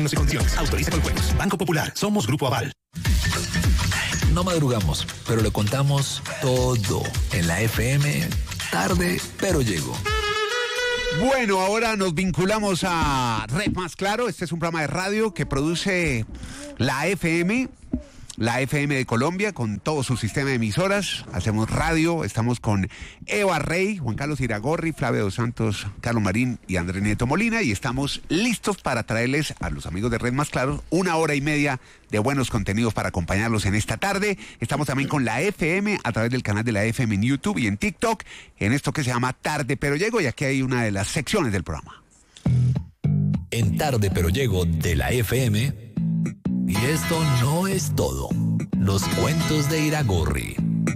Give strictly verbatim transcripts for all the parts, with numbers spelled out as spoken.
y condiciones. Autoriza con juegos. Banco Popular. Somos Grupo Aval. No madrugamos, pero le contamos todo en la F M. Tarde, pero llego. Bueno, ahora nos vinculamos a Red Más Claro. Este es un programa de radio que produce la F M, la F M de Colombia, con todo su sistema de emisoras. Hacemos radio, estamos con Eva Rey, Juan Carlos Iragorri, Flavio Dos Santos, Carlos Marín y Andrés Nieto Molina, y estamos listos para traerles a los amigos de Red Más Claro una hora y media de buenos contenidos para acompañarlos en esta tarde. Estamos también con la F M a través del canal de la F M en YouTube y en TikTok, en esto que se llama Tarde Pero Llego, y aquí hay una de las secciones del programa. En Tarde Pero Llego de la F M. Y esto no es todo. Los cuentos de Iragorri.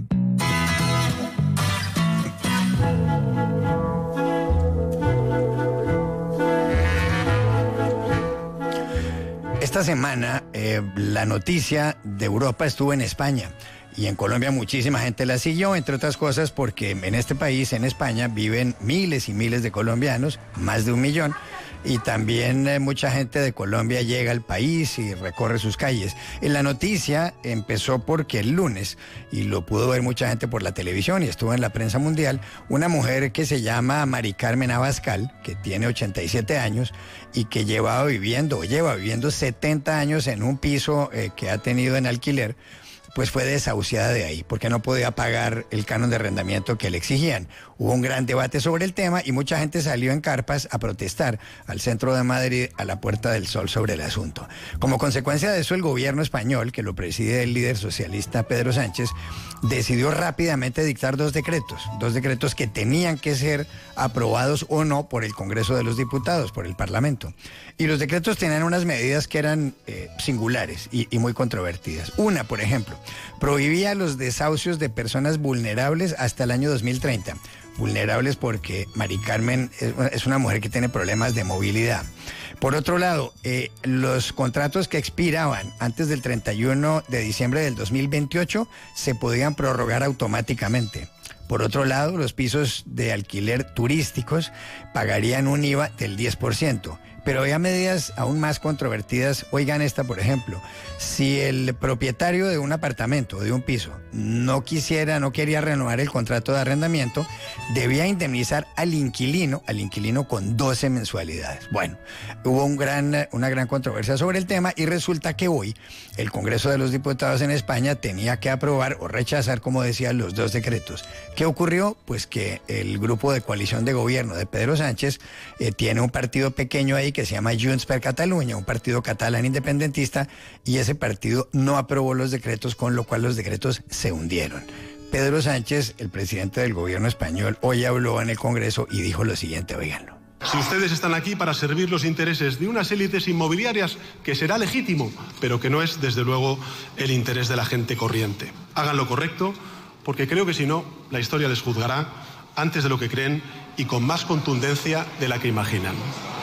Esta semana eh, la noticia de Europa estuvo en España. Y en Colombia muchísima gente la siguió, entre otras cosas porque en este país, en España, viven miles y miles de colombianos, más de un millón. Y también eh, mucha gente de Colombia llega al país y recorre sus calles. En la noticia empezó porque el lunes, y lo pudo ver mucha gente por la televisión y estuvo en la prensa mundial, una mujer que se llama Mari Carmen Abascal, que tiene ochenta y siete años y que llevaba viviendo, o lleva viviendo setenta años en un piso eh, que ha tenido en alquiler, pues fue desahuciada de ahí, porque no podía pagar el canon de arrendamiento que le exigían. Hubo un gran debate sobre el tema y mucha gente salió en carpas a protestar al centro de Madrid, a la Puerta del Sol, sobre el asunto. Como consecuencia de eso, el gobierno español, que lo preside el líder socialista Pedro Sánchez, decidió rápidamente dictar dos decretos, dos decretos que tenían que ser aprobados o no por el Congreso de los Diputados, por el Parlamento. Y los decretos tenían unas medidas que eran eh, singulares y, y muy controvertidas. Una, por ejemplo, prohibía los desahucios de personas vulnerables hasta el año dos mil treinta. Vulnerables porque Mari Carmen es una mujer que tiene problemas de movilidad. Por otro lado, eh, los contratos que expiraban antes del treinta y uno de diciembre del dos mil veintiocho se podían prorrogar automáticamente. Por otro lado, los pisos de alquiler turísticos pagarían un I V A del diez por ciento. Pero había medidas aún más controvertidas. Oigan esta, por ejemplo. Si el propietario de un apartamento o de un piso no quisiera, no quería renovar el contrato de arrendamiento, debía indemnizar al inquilino, al inquilino con doce mensualidades. Bueno, hubo un gran, una gran controversia sobre el tema y resulta que hoy el Congreso de los Diputados en España tenía que aprobar o rechazar, como decía, los dos decretos. ¿Qué ocurrió? Pues que el grupo de coalición de gobierno de Pedro Sánchez eh, tiene un partido pequeño ahí que se llama Junts per Catalunya, un partido catalán independentista, y ese partido no aprobó los decretos, con lo cual los decretos se hundieron. Pedro Sánchez, el presidente del gobierno español, hoy habló en el Congreso y dijo lo siguiente, oíganlo. Si ustedes están aquí para servir los intereses de unas élites inmobiliarias, que será legítimo, pero que no es, desde luego, el interés de la gente corriente. Hagan lo correcto, porque creo que si no, la historia les juzgará antes de lo que creen y con más contundencia de la que imaginan.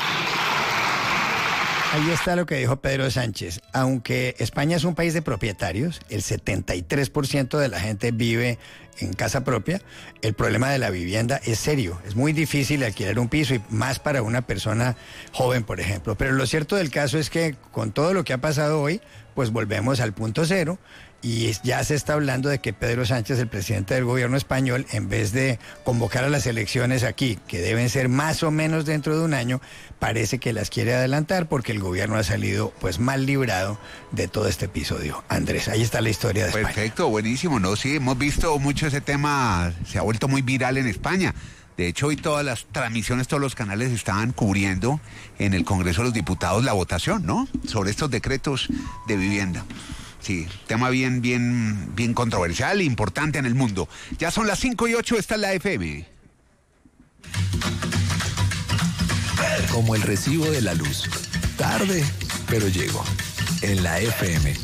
Ahí está lo que dijo Pedro Sánchez. Aunque España es un país de propietarios, el setenta y tres por ciento de la gente vive en casa propia, el problema de la vivienda es serio. Es muy difícil alquilar un piso, y más para una persona joven, por ejemplo. Pero lo cierto del caso es que con todo lo que ha pasado hoy, pues volvemos al punto cero. Y ya se está hablando de que Pedro Sánchez, el presidente del gobierno español, en vez de convocar a las elecciones aquí, que deben ser más o menos dentro de un año, parece que las quiere adelantar porque el gobierno ha salido pues mal librado de todo este episodio. Andrés, ahí está la historia de España. Perfecto, buenísimo, ¿no? Sí, hemos visto mucho ese tema, se ha vuelto muy viral en España. De hecho, hoy todas las transmisiones, todos los canales estaban cubriendo en el Congreso de los Diputados la votación, ¿no? Sobre estos decretos de vivienda. Sí, tema bien, bien, bien controversial e importante en el mundo. Ya son las cinco y ocho, esta es la F M. Como el recibo de la luz. Tarde, pero llego. En la F M.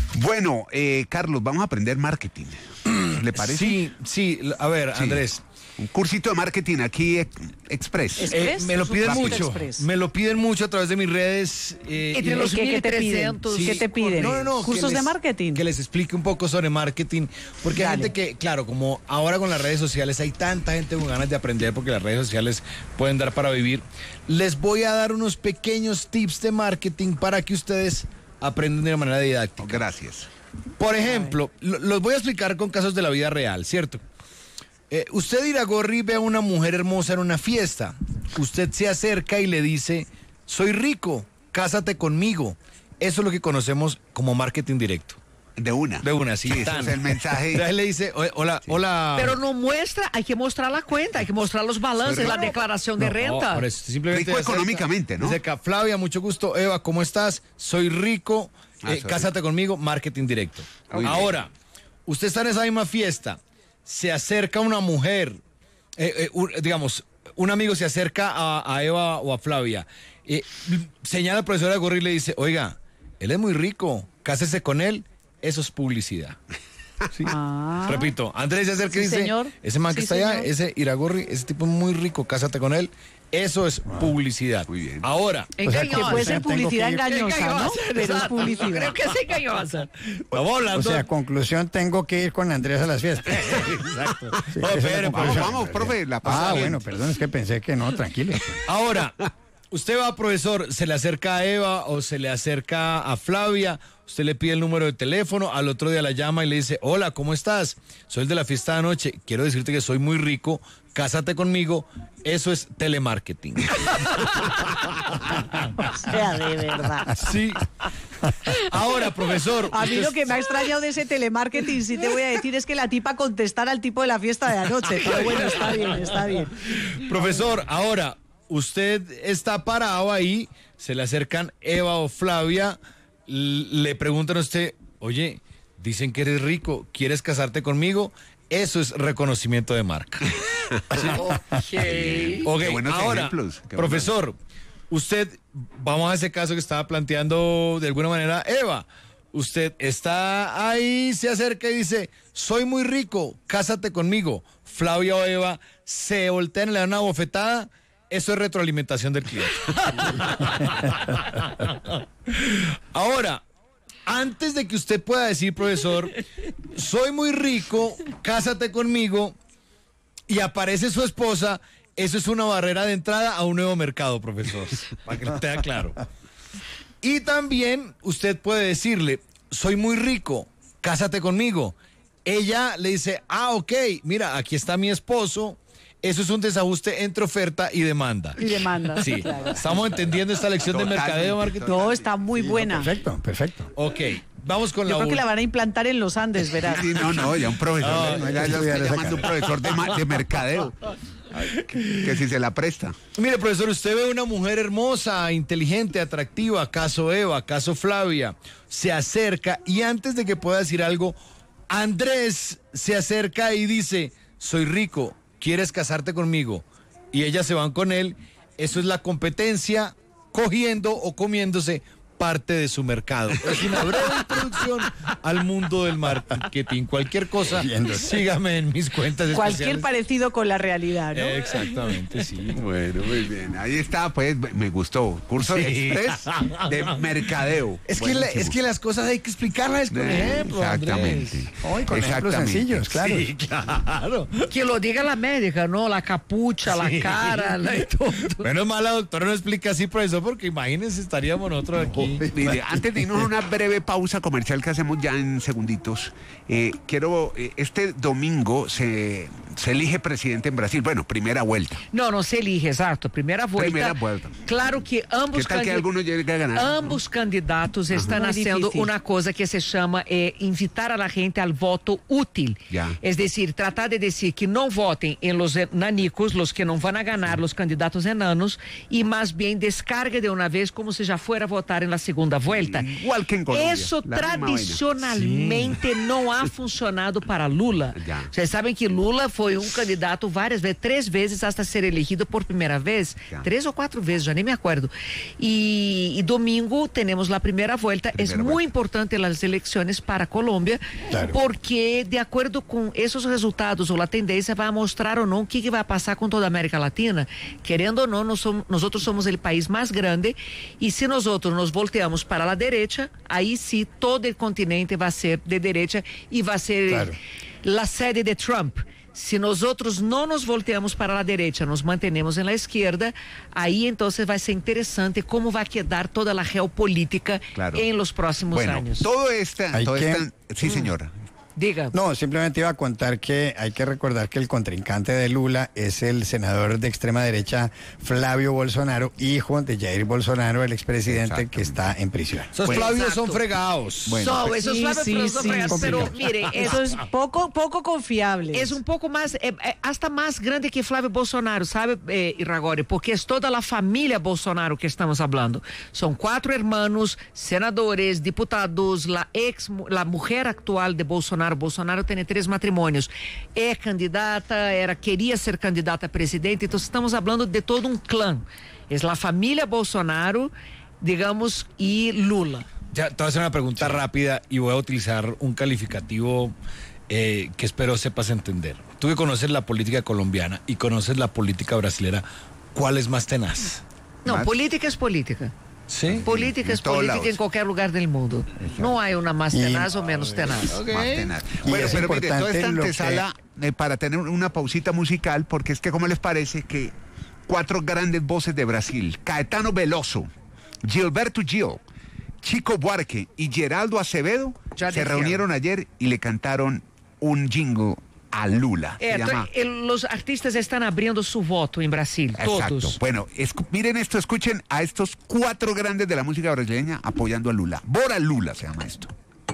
Bueno, eh, Carlos, vamos a aprender marketing. ¿Le parece? Sí, sí. A ver, Sí. Andrés, Un cursito de marketing aquí, ex- express. Es- Eh, me lo piden Rápido mucho, Express. me lo piden mucho a través de mis redes. eh, Entre y- los ¿Qué, qué te piden? trescientos. ¿Qué te piden? No, no, no, que ¿Cursos de les- marketing? Que les explique un poco sobre marketing, porque hay Dale. gente que, claro, como ahora con las redes sociales hay tanta gente con ganas de aprender, porque las redes sociales pueden dar para vivir, les voy a dar unos pequeños tips de marketing para que ustedes aprendan de una manera didáctica. Gracias. Por ejemplo, lo- los voy a explicar con casos de la vida real, ¿cierto? Eh, usted, Iragorri, ve a una mujer hermosa en una fiesta. Usted se acerca y le dice, soy rico, cásate conmigo. Eso es lo que conocemos como marketing directo. De una. De una, sí. Sí, ese tan. es el mensaje. Entonces le dice, "Oye, hola, hola. Pero no muestra, hay que mostrar la cuenta, hay que mostrar los balances, la declaración de No, renta. por eso, simplemente Rico acerca, económicamente, ¿no? Dice acá, Flavia, mucho gusto. Eva, ¿cómo estás? Soy rico, Ah, eh, soy cásate conmigo, marketing directo. Muy bien. Ahora, usted está en esa misma fiesta, se acerca una mujer, eh, eh, un- digamos, un amigo se acerca a, a Eva o a Flavia, eh, señala al profesor Iragorri y le dice, oiga, él es muy rico, cásese con él, eso es publicidad. Sí. Ah. Repito, Andrés se acerca y Sí, dice, señor. ese man que Sí, está allá, señor. ese Iragorri, ese tipo es muy rico, cásate con él, eso es publicidad. Muy bien. Ahora, O sea, Que Engañosa. puede ser Tengo que publicidad ir- engañosa, ¿no? Engañosa, Pero es exacto. publicidad. Creo que es engañosa. estamos O hablando... sea, conclusión, tengo que ir con Andrés a las fiestas. Exacto. Sí, No, esa es la espere, Vamos, conclusión. vamos, profe, la Ah, pasada bien. bueno, perdón, es que pensé que no, tranquilo. Ahora, usted va, profesor, se le acerca a Eva o se le acerca a Flavia, usted le pide el número de teléfono, al otro día la llama y le dice, hola, ¿cómo estás? Soy el de la fiesta de anoche, quiero decirte que soy muy rico, cásate conmigo, eso es telemarketing. O sea, de verdad. Sí. Ahora, profesor. A mí usted- lo que me ha extrañado de ese telemarketing, sí te voy a decir, es que la tipa contestara al tipo de la fiesta de anoche. Pero bueno, está bien, está bien. Profesor, ahora, usted está parado ahí, se le acercan Eva o Flavia, l- le preguntan a usted, oye, dicen que eres rico, ¿quieres casarte conmigo? Eso es reconocimiento de marca. Ok, Qué buenos ahora, ejemplos, qué profesor, usted, vamos a ese caso que estaba planteando de alguna manera Eva. Usted está ahí, se acerca y dice, soy muy rico, cásate conmigo. Flavia o Eva se voltean y le dan una bofetada. Eso es retroalimentación del cliente. Ahora, antes de que usted pueda decir, profesor, soy muy rico, cásate conmigo, y aparece su esposa, eso es una barrera de entrada a un nuevo mercado, profesor, para que le quede claro. Y también usted puede decirle, soy muy rico, cásate conmigo. Ella le dice, ah, ok, mira, aquí está mi esposo. Eso es un desajuste entre oferta y demanda. Y demanda. Sí, claro. estamos entendiendo esta lección de Totalmente, mercadeo, marketing. No, está muy buena. Perfecto, perfecto. Ok, vamos con Yo la creo que la última. van a implantar en los Andes, verás. Sí, no, no, ya un profesor. No, ya, hay ya que lo estudiar estoy esa llamando un carrera. profesor de, ma- de mercadeo. Ay, que, que si se la presta. Mire, profesor, usted ve una mujer hermosa, inteligente, atractiva, caso Eva, caso Flavia, se acerca y antes de que pueda decir algo, Andrés se acerca y dice, soy rico, ¿quieres casarte conmigo? Y ellas se van con él, eso es la competencia cogiendo o comiéndose parte de su mercado. Es una breve introducción al mundo del marketing. Cualquier cosa, sígame en mis cuentas Cualquier especiales. parecido con la realidad, ¿no? Exactamente, sí. Bueno, muy bien. Ahí está, pues, me gustó. Curso Sí. express de mercadeo. Es que, la- Buenísimo. es que las cosas hay que explicarlas con Eh, ejemplos. Exactamente. Andrés. Hoy con ejemplos Exactamente. sencillos, claro. Sí, claro. Que lo diga la médica, ¿no? La capucha, la cara, la y todo. Menos mal la doctora no explica así, profesor, porque imagínense, estaríamos nosotros aquí. Mire, antes de irnos a una breve pausa comercial que hacemos ya en segunditos, eh, quiero, eh, este domingo se, se elige presidente en Brasil. Bueno, primera vuelta. No, no se elige, exato. Primeira vuelta. Primeira vuelta. Claro que ambos ¿Qué tal que candi- alguno llegue a ganar? Ambos candidatos estão Muy haciendo difícil. uma coisa que se chama eh, invitar a la gente al voto útil. Ya. Es decir, tratar de decir que não votem em los nanicos, los que não vão a ganar, los candidatos enanos, e mais bem descargue de uma vez como se já fuera a votar em la segunda vuelta. Igual que en Colombia. Eso la misma vaina. tradicionalmente sí. no ha funcionado para Lula. Ya. Vocês sabem que Lula foi um candidato várias vezes, três vezes hasta ser elegido por primeira vez. Ya. Três ou quatro vezes, já nem me acordo. E, e domingo temos a primeira volta. É muito vuelta. importante as eleições para a Colômbia, Claro. porque de acordo com esses resultados ou a tendência vai mostrar ou não o que, que vai passar com toda a América Latina. Querendo ou não, nós somos, nós somos o país mais grande e se nós nos volteamos para a direita, aí sim todo o continente vai ser de direita e vai ser Claro. a sede de Trump. Se nós outros não nos volteamos para a direita, nos mantenemos na esquerda, aí então vai ser interessante como vai quedar toda a geopolítica Claro. em los próximos Bueno, anos. todo esta, Hay todo que- esta, sí, señora. Diga. No, simplemente iba a contar que hay que recordar que el contrincante de Lula es el senador de extrema derecha Flavio Bolsonaro, hijo de Jair Bolsonaro, el expresidente Exacto. que está en prisión. Esos Bueno, Flavios exacto. son fregados. Bueno, So, pues- esos Sí, Flavios, sí, pero, son sí, fregados, pero complicado. mire, Eso es, es poco, poco confiable. es un poco más, eh, eh, hasta más grande que Flávio Bolsonaro, ¿sabe, eh, Iragori? Porque es toda la familia Bolsonaro que estamos hablando. Son cuatro hermanos, senadores, diputados, la ex, la mujer actual de Bolsonaro. Bolsonaro tiene tres matrimonios. É candidata, era, queria ser candidata a presidente, então estamos falando de todo um clã. É a família Bolsonaro, digamos, e Lula. Ya, te voy a hacer una pregunta rápida y voy a utilizar un calificativo eh, que espero sepas entender. Tú que conoces la política colombiana y conoces la política brasilera, ¿cuál es más tenaz? Não, Mas- política é política. ¿Sí? Política En es todos política lados. en cualquier lugar del mundo. No hay una más Y- tenaz o menos tenaz. Ok. Más tenaz. Y Bueno, es pero mire, toda importante esta lo que- antesala eh, para tener una pausita musical, porque es que, ¿cómo les parece que cuatro grandes voces de Brasil, Caetano Veloso, Gilberto Gil, Chico Buarque y Geraldo Acevedo, Ya se dijeron. reunieron ayer y le cantaron un jingle a Lula? Se É, llama- to- el- los artistas están abriendo su voto en Brasil, Exacto. todos. Bueno, escu- miren esto, escuchen a estos cuatro grandes de la música brasileña apoyando a Lula. Bora Lula se llama esto.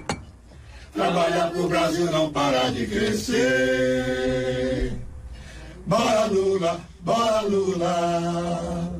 Trabalhar pro Brasil não parar de crescer. Bora Lula, bora Lula.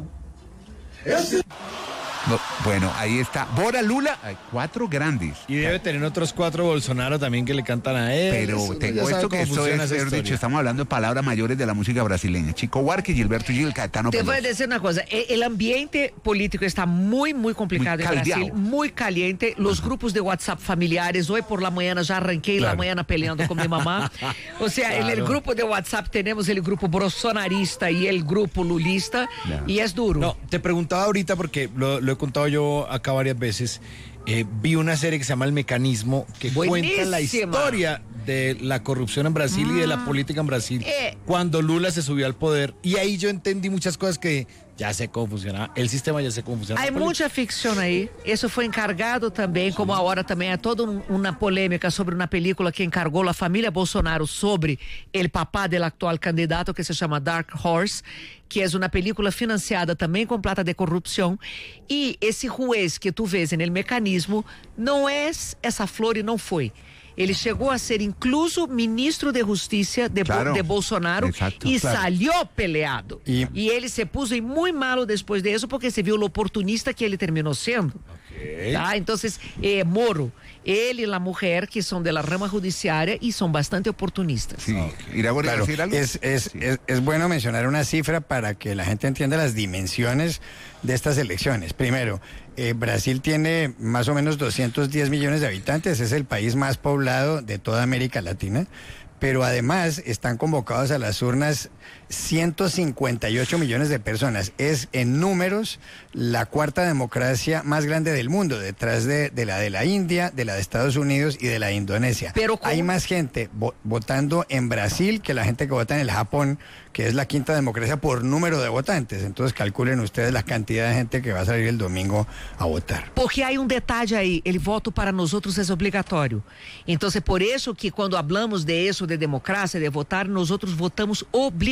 Esse No, bueno, ahí está. Bora Lula, hay cuatro grandes. Y debe tener otros cuatro Bolsonaro también que le cantan a él. Pero Eso, tengo ya sabe esto que cómo esto funciona es, esa mejor dicho, historia. estamos hablando de palabras mayores de la música brasileña. Chico Buarque, Gilberto Gil, Caetano Te voy a Veloso. decir una cosa, e- el ambiente político está muy, muy complicado Muy en Brasil, caldeado. muy caliente. Los grupos de WhatsApp familiares, hoy por la mañana ya arranqué la Claro. mañana peleando con mi mamá. O sea, en el Claro. grupo de WhatsApp tenemos el grupo bolsonarista y el grupo lulista Ya. y es duro. No, te preguntaba ahorita porque lo, lo he contado yo acá varias veces. Eh, vi una serie que se llama El Mecanismo, que cuenta la Buenísima. historia de la corrupción en Brasil y de la política en Brasil Eh. cuando Lula se subió al poder. Y ahí yo entendí muchas cosas que ya sé cómo funcionaba. El sistema ya sé cómo funcionaba. Hay La política- mucha ficción ahí. Eso fue encargado también, como ahora también hay toda un- una polémica sobre una película que encargó la familia Bolsonaro sobre el papá del actual candidato que se llama Dark Horse, que es una película financiada también con plata de corrupción. Y ese juez que tú ves en el mecanismo no es esa flor y no fue. Ele chegou a ser incluso ministro de Justiça de, Bo- Claro. de Bolsonaro Exacto, e claro. salió peleado. Y- E ele se puso em muito malo depois de isso porque se viu o oportunista que ele terminou sendo. Tá? Então, eh, Moro, ele e a mulher que são da rama judiciária e são bastante oportunistas. Sí. Iragori, Claro, ¿decir algo? es, es, Sí. es, es bueno mencionar una cifra para que la gente entienda las dimensiones de estas elecciones. Primero, eh, Brasil tiene más o menos doscientos diez millones de habitantes, es el país más poblado de toda América Latina, pero además están convocados a las urnas ciento cincuenta y ocho millones de personas. Es en números la cuarta democracia más grande del mundo, detrás de, de la de la India, de la de Estados Unidos y de la de Indonesia. Pero ¿cómo? Hay más gente vo- votando en Brasil que la gente que vota en el Japón, que es la quinta democracia por número de votantes. Entonces calculen ustedes la cantidad de gente que va a salir el domingo a votar. Porque há um detalhe aí, ele voto para nós outros é obrigatório. Então, é por isso que quando hablamos de isso, de democracia, de votar, nós outros votamos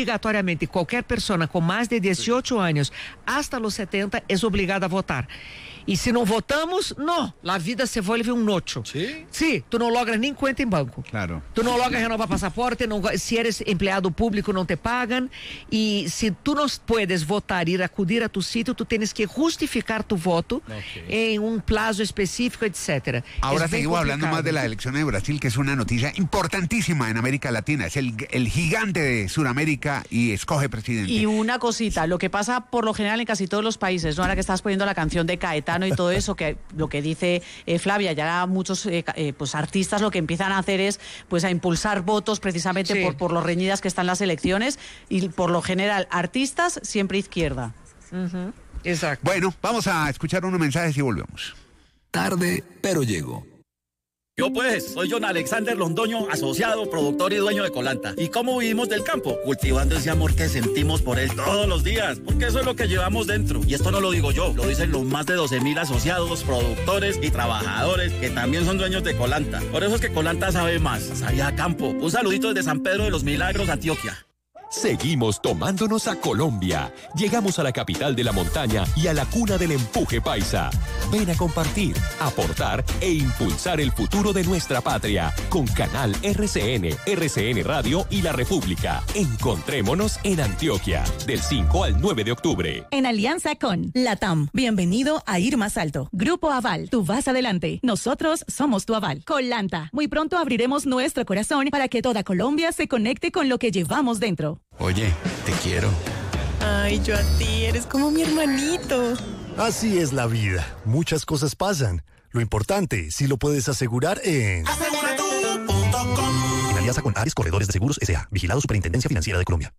obrigatoriamente. Qualquer pessoa com mais de dezoito anos hasta los setenta é obrigada a votar. E se não votamos, não, a vida se vuelve um nocho. ¿Sí? Sí, tu não logras nem conta em banco. Claro. Tu não logras renovar passaporte, não, se eres empleado público não te pagam, e se tu não puedes votar e ir acudir a tu sítio, tu tienes que justificar tu voto Okay. em um plazo específico, etcétera. Ahora Es bien seguimos hablando complicado. más de las elecciones de Brasil, que es una noticia importantísima en América Latina. Es el, el gigante de Sudamérica y escoge presidente. Y una cosita, lo que pasa por lo general en casi todos los países, ¿no? Ahora que estás poniendo la canción de Caetano y todo eso, que lo que dice eh, Flavia, ya muchos eh, eh, pues artistas lo que empiezan a hacer es pues a impulsar votos precisamente Sí. por, por lo reñidas que están las elecciones, y por lo general artistas siempre izquierda. Uhum. Exacto. Bueno, vamos a escuchar unos mensajes y volvemos. Tarde, pero llego. Yo pues, soy John Alexander Londoño, asociado, productor y dueño de Colanta. ¿Y cómo vivimos del campo? Cultivando ese amor que sentimos por él todos los días, porque eso es lo que llevamos dentro. Y esto no lo digo yo, lo dicen los más de doce mil asociados, productores y trabajadores que también son dueños de Colanta. Por eso es que Colanta sabe más, sabe a campo. Un saludito desde San Pedro de los Milagros, Antioquia. Seguimos tomándonos a Colombia. Llegamos a la capital de la montaña y a la cuna del empuje paisa. Ven a compartir, aportar e impulsar el futuro de nuestra patria con Canal R C N, R C N Radio y La República. Encontrémonos en Antioquia del cinco al nueve de octubre. En alianza con LATAM. Bienvenido a Ir Más Alto. Grupo Aval. Tú vas adelante. Nosotros somos tu aval. Colanta. Muy pronto abriremos nuestro corazón para que toda Colombia se conecte con lo que llevamos dentro. Oye, te quiero. Ay, yo a ti, eres como mi hermanito. Así es la vida. Muchas cosas pasan. Lo importante, si lo puedes asegurar en... aseguratu punto com. En alianza con Ares Corredores de Seguros S A. Vigilado Superintendencia Financiera de Colombia.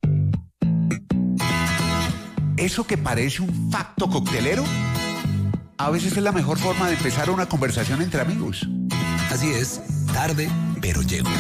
Eso que parece un facto coctelero, a veces es la mejor forma de empezar una conversación entre amigos. Así es, tarde, pero llego.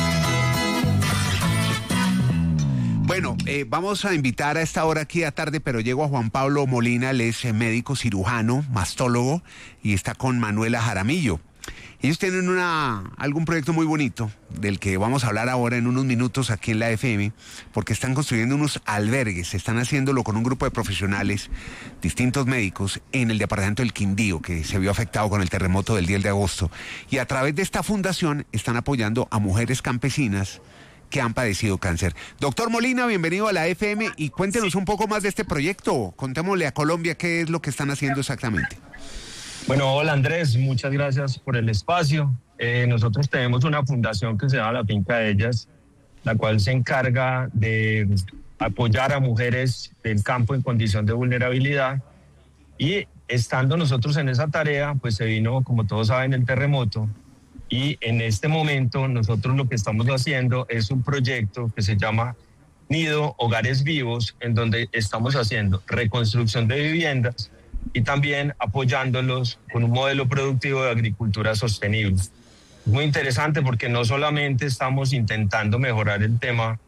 Bueno, eh, vamos a invitar a esta hora aquí a Tarde, pero llego a Juan Pablo Molina. Él es eh, médico cirujano, mastólogo, y está con Manuela Jaramillo. Ellos tienen una, algún proyecto muy bonito, del que vamos a hablar ahora en unos minutos aquí en la F M, porque están construyendo unos albergues, están haciéndolo con un grupo de profesionales, distintos médicos, en el departamento del Quindío, que se vio afectado con el terremoto del diez de agosto. Y a través de esta fundación están apoyando a mujeres campesinas que han padecido cáncer. Doctor Molina, bienvenido a la F M y cuéntenos un poco más de este proyecto. Contémosle a Colombia qué es lo que están haciendo exactamente. Bueno, hola Andrés, muchas gracias por el espacio. Eh, nosotros tenemos una fundación que se llama La Finca de Ellas, la cual se encarga de apoyar a mujeres del campo en condición de vulnerabilidad, y estando nosotros en esa tarea, pues se vino, como todos saben, el terremoto. Y en este momento nosotros lo que estamos haciendo es un proyecto que se llama Nido Hogares Vivos, en donde estamos haciendo reconstrucción de viviendas y también apoyándolos con un modelo productivo de agricultura sostenible. Es muy interesante porque no solamente estamos intentando mejorar el tema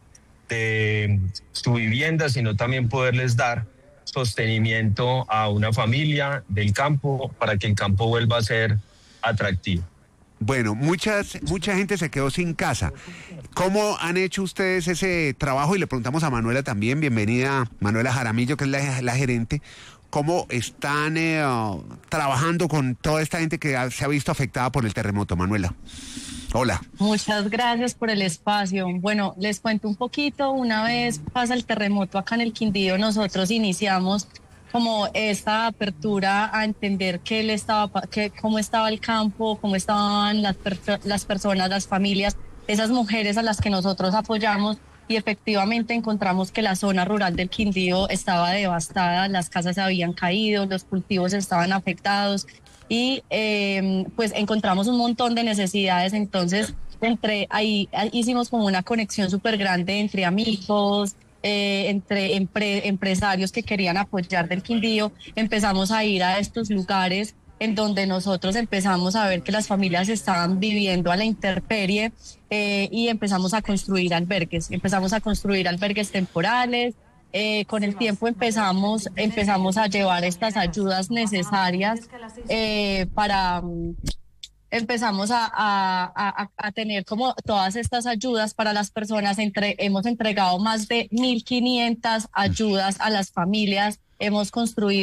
de su vivienda, sino también poderles dar sostenimiento a una familia del campo para que el campo vuelva a ser atractivo. Bueno, muchas, mucha gente se quedó sin casa. ¿Cómo han hecho ustedes ese trabajo? Y le preguntamos a Manuela también, bienvenida Manuela Jaramillo, que es la, la gerente. ¿Cómo están eh, uh, trabajando con toda esta gente que ha, se ha visto afectada por el terremoto, Manuela? Hola. Muchas gracias por el espacio. Bueno, les cuento un poquito. Una vez pasa el terremoto acá en el Quindío, nosotros iniciamos como esta apertura a entender qué le estaba, qué, cómo estaba el campo, cómo estaban las, las personas, las familias, esas mujeres a las que nosotros apoyamos, y efectivamente encontramos que la zona rural del Quindío estaba devastada, las casas se habían caído, los cultivos estaban afectados, y eh, pues encontramos un montón de necesidades. Entonces entre ahí hicimos como una conexión súper grande entre amigos, Eh, entre empre, empresarios que querían apoyar del Quindío. Empezamos a ir a estos lugares en donde nosotros empezamos a ver que las familias estaban viviendo a la intemperie, eh, y empezamos a construir albergues, empezamos a construir albergues temporales. Eh, con el tiempo empezamos, empezamos a llevar estas ayudas necesarias eh, para... Empezamos a, a, a, a tener como todas estas ayudas para las personas. Entre, hemos entregado más de mil quinientas ayudas a las familias. Hemos construido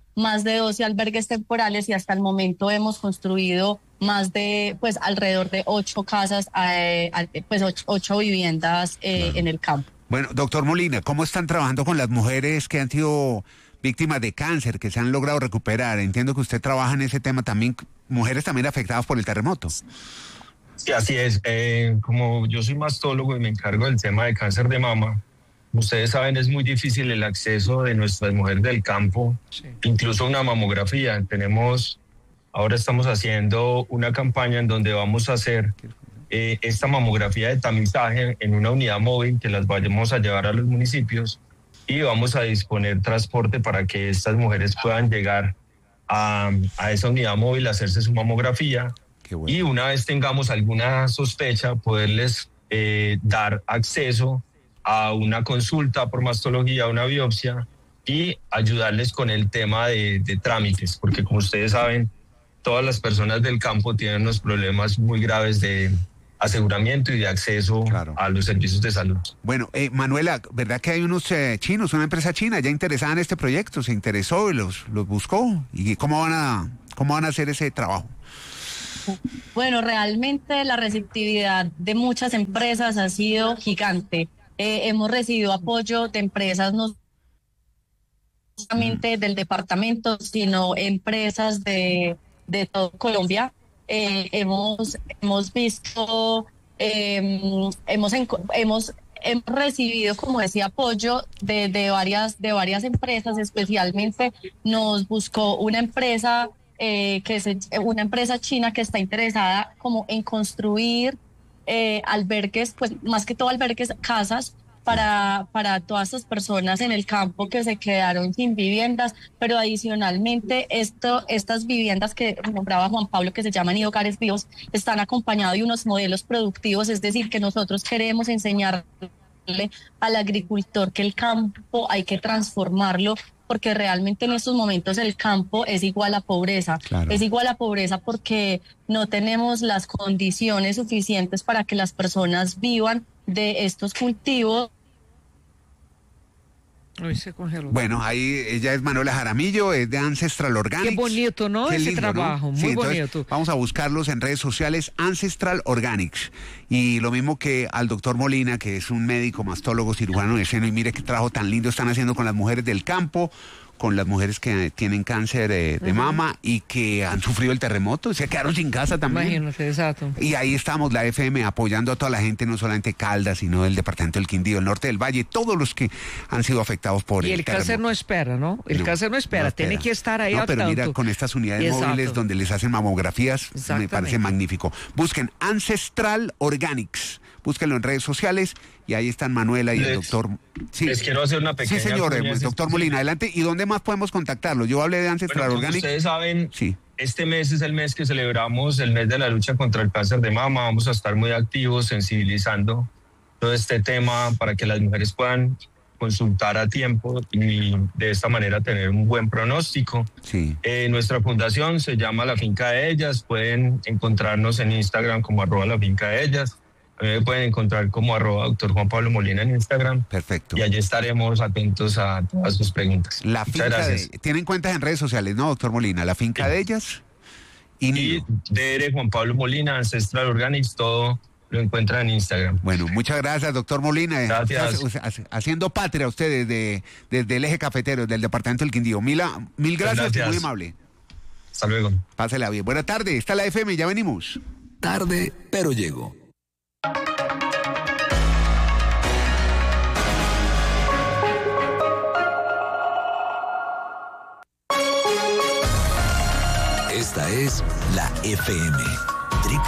más de doce albergues temporales y hasta el momento hemos construido más de, pues, alrededor de ocho casas, eh, pues, ocho, ocho viviendas eh, claro. en el campo. Bueno, doctor Molina, ¿cómo están trabajando con las mujeres que han sido víctimas de cáncer, que se han logrado recuperar? Entiendo que usted trabaja en ese tema también, mujeres también afectadas por el terremoto. Sí, así es. Eh, como yo soy mastólogo y me encargo del tema de cáncer de mama, ustedes saben, es muy difícil el acceso de nuestras mujeres del campo, sí. incluso una mamografía. Tenemos, ahora estamos haciendo una campaña en donde vamos a hacer eh, esta mamografía de tamizaje en una unidad móvil que las vayamos a llevar a los municipios y vamos a disponer transporte para que estas mujeres puedan llegar a, a esa unidad móvil a hacerse su mamografía. Bueno. Y una vez tengamos alguna sospecha, poderles eh, dar acceso a una consulta por mastología, una biopsia y ayudarles con el tema de, de trámites, porque como ustedes saben, todas las personas del campo tienen unos problemas muy graves de aseguramiento y de acceso claro. a los servicios de salud. Bueno, eh, Manuela, ¿verdad que hay unos eh, chinos, una empresa china ya interesada en este proyecto? ¿Se interesó y los, los buscó? ¿Y cómo van a, cómo van a hacer ese trabajo? Bueno, realmente la receptividad de muchas empresas ha sido gigante. Eh, hemos recibido apoyo de empresas no solamente del departamento, sino empresas de, de todo Colombia. Eh, hemos, hemos visto, eh, hemos, hemos, hemos recibido, como decía, apoyo de, de, varias, de varias empresas. Especialmente nos buscó una empresa Eh, que es una empresa china que está interesada como en construir eh, albergues, pues más que todo albergues, casas para, para todas estas personas en el campo que se quedaron sin viviendas, pero adicionalmente esto, estas viviendas que nombraba Juan Pablo, que se llaman y hogares vivos, están acompañados de unos modelos productivos, es decir, que nosotros queremos enseñarle al agricultor que el campo hay que transformarlo, porque realmente en estos momentos el campo es igual a pobreza. Claro. Es igual a pobreza porque no tenemos las condiciones suficientes para que las personas vivan de estos cultivos. Ay, se congeló. Bueno, ahí ella es Manuela Jaramillo, es de Ancestral Organics. Qué bonito, ¿no? Qué Ese lindo, trabajo, ¿no? muy sí, bonito. Vamos a buscarlos en redes sociales, Ancestral Organics. Y lo mismo que al doctor Molina, que es un médico, mastólogo, cirujano de seno, y mire qué trabajo tan lindo están haciendo con las mujeres del campo, con las mujeres que tienen cáncer eh, de uh-huh. mama y que han sufrido el terremoto, se quedaron sin casa también. Imagínate, exacto. Y ahí estamos, la F M, apoyando a toda la gente, no solamente Caldas, sino del departamento del Quindío, el norte del Valle, todos los que han sido afectados por y el, el terremoto. cáncer no espera, ¿no? El no, cáncer no espera, no espera, tiene que estar ahí no, al pero tanto. Mira, con estas unidades Exacto. móviles donde les hacen mamografías, me parece magnífico. Busquen Ancestral Organics. Búsquenlo en redes sociales y ahí están Manuela y les, el doctor. Sí. Les quiero hacer una pequeña. Sí, señor, el doctor Molina, adelante. ¿Y dónde más podemos contactarlo? Yo hablé de Ancestral bueno, Organics. Ustedes saben, sí. este mes es el mes que celebramos el mes de la lucha contra el cáncer de mama. Vamos a estar muy activos, sensibilizando todo este tema para que las mujeres puedan consultar a tiempo y de esta manera tener un buen pronóstico. Sí. Eh, nuestra fundación se llama La Finca de Ellas. Pueden encontrarnos en Instagram como arroba La Finca de Ellas. A mí me pueden encontrar como arroba doctor Juan Pablo Molina en Instagram. Perfecto. Y allí estaremos atentos a todas sus preguntas. La finca de, tienen cuentas en redes sociales, ¿no, doctor Molina? La Finca sí. de Ellas. Y, y D R Juan Pablo Molina, Ancestral Organics, todo lo encuentran en Instagram. Bueno, muchas gracias, doctor Molina. Gracias. Haciendo patria ustedes desde, desde el eje cafetero, del departamento del Quindío. Mila, mil gracias, gracias. Muy amable. Hasta luego. Pásela bien. Buena tarde, está la F M, ya venimos. Tarde, pero llego. Esta es la F M.